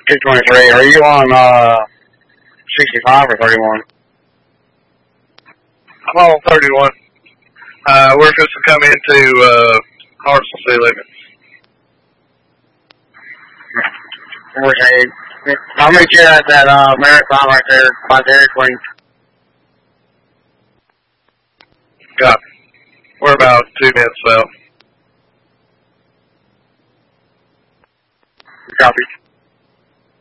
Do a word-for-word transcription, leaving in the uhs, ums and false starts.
two twenty-three. Are you on uh, sixty-five or thirty-one? I'm on thirty-one. Uh, we're supposed to come into uh, Hartselle City Limits. Okay. I'll meet you at that uh, marathon right there by Dairy Queen. Got it. We're about two minutes out.